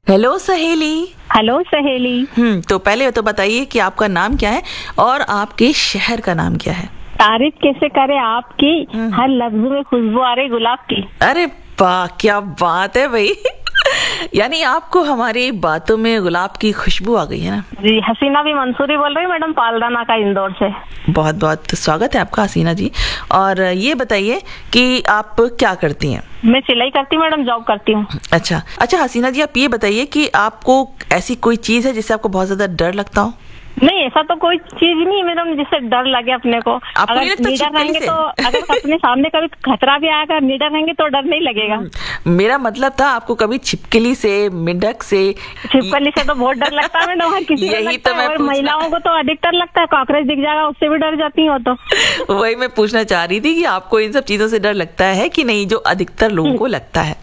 Hello सहेली। Hello सहेली। तो पहले तो बताइए कि आपका नाम क्या है और आपके शहर का नाम क्या है। तारीफ कैसे करे आपकी, हर लफ्ज में खुशबू आ रही गुलाब की। अरे वाह, क्या बात है भाई। यानी आपको हमारी बातों में गुलाब की खुशबू आ गई है ना। जी, हसीना भी मंसूरी बोल रही हूँ मैडम, पालदाना का, इंदौर से। बहुत बहुत स्वागत है आपका हसीना जी। और ये बताइए कि आप क्या करती हैं। मैं सिलाई करती हूँ मैडम, जॉब करती हूँ। अच्छा हसीना जी, आप ये बताइए कि आपको ऐसी कोई चीज है जिससे आपको बहुत ज्यादा डर लगता हो। नहीं, ऐसा तो कोई चीज नहीं है मैडम जिससे डर लगे अपने को। अगर निडर रहेंगे तो, अगर अपने सामने कभी खतरा भी आएगा, निडर रहेंगे तो डर नहीं लगेगा। मेरा मतलब था आपको कभी छिपकली से, मेंढक से। छिपकली से तो बहुत डर लगता है मैडम, हर किसी को लगता है, और महिलाओं को तो अधिकतर लगता है। कॉकरोच दिख जाएगा उससे भी डर जाती हो तो। वही मैं पूछना चाह रही थी कि आपको इन सब चीजों से डर लगता है कि नहीं, जो अधिकतर लोगों को लगता है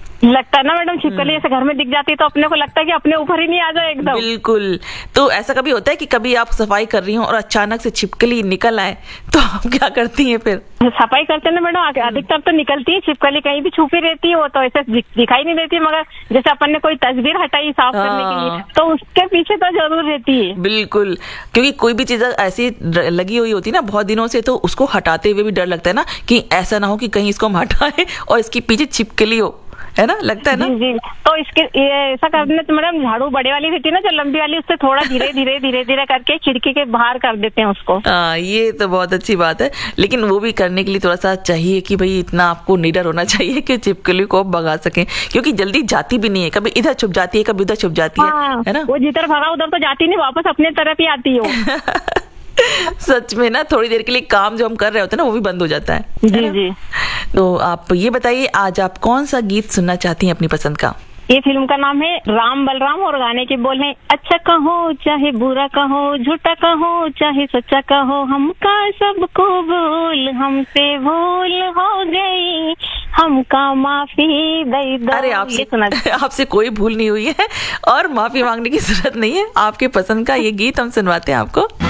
ना मैडम। छिपकली ऐसे घर में दिख जाती है तो अपने को लगता है कि अपने ऊपर ही नहीं आ जाए एकदम। बिल्कुल। तो ऐसा कभी होता है कि कभी आप सफाई कर रही हो और अचानक से छिपकली निकल आए तो आप क्या करती हैं फिर। सफाई करते ना मैडम, अधिकतर तो निकलती है छिपकली, कहीं भी छुपी रहती है, वो तो ऐसे दिखाई नहीं देती, मगर जैसे अपन ने कोई तस्वीर हटाई साफ करने के लिए तो उसके पीछे तो जरूर रहती है। बिल्कुल, क्योंकि कोई भी चीज ऐसी लगी हुई होती है ना बहुत दिनों से, तो उसको हटाते हुए भी डर लगता है ना कि ऐसा ना हो कि कहीं इसको हम हटाए और इसके पीछे छिपकली हो, है ना, लगता है ना। जी, तो इसके ऐसा करने तो मैडम झाड़ू बड़े वाली रहती है ना, जो लंबी वाली, उससे थोड़ा धीरे धीरे करके खिड़की के बाहर कर देते हैं उसको। ये तो बहुत अच्छी बात है, लेकिन वो भी करने के लिए थोड़ा सा चाहिए कि भाई इतना आपको निडर होना चाहिए कि छिपकली को भगा सके, क्योंकि जल्दी जाती भी नहीं है, कभी इधर छुप जाती है, कभी उधर छुप जाती है ना। वो जिधर भगा उधर तो जाती नहीं, वापस अपने तरफ ही आती है। सच में ना, थोड़ी देर के लिए काम जो हम कर रहे होते हैं ना वो भी बंद हो जाता है। जी। तो आप ये बताइए, आज आप कौन सा गीत सुनना चाहती हैं अपनी पसंद का। ये फिल्म का नाम है राम बलराम और गाने के बोल हैं, अच्छा कहो चाहे बुरा कहो, झूठा कहो चाहे सच्चा कहो, हमका सबको भूल, हमसे भूल हो गई, हमका माफी दे दो। अरे आपसे कोई भूल नहीं हुई है और माफी मांगने की जरूरत नहीं है। आपके पसंद का ये गीत हम सुनवाते हैं आपको।